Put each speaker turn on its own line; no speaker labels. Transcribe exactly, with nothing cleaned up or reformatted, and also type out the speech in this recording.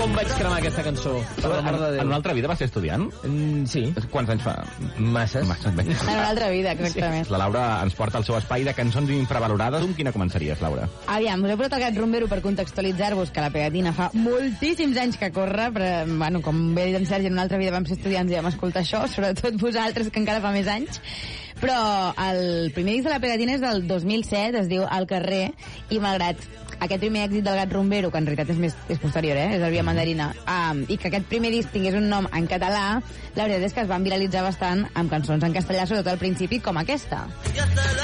com vaig cremar aquesta cançó. Per l'amor de Déu.
En una altra vida va ser estudiant?
Mm, sí.
Quants anys fa?
Masses.
Masses, bé.
En una altra vida, exactament.
Sí. La Laura ens porta al seu espai de cançons infravalorades. Amb quina començaries, Laura?
Aviam, us he portat el Gat Rumbero per contextualitzar-vos que la pegatina fa moltíssims anys que corre, però, bueno, com bé dit en Sergi, en una altra vida vam ser estudiants i vam escoltar això, sobretot vosaltres, que encara fa més anys. Però el primer disc de la pegatina és del dos mil set, es diu Al carrer, i malgrat aquest primer èxit del Gat Rumbero, que en realitat és, més, és posterior, eh? és el Via Mandarina, um, i que aquest primer disc tingués un nom en català, la veritat és que es van viralitzar bastant amb cançons en castellà, sobretot al principi, com aquesta.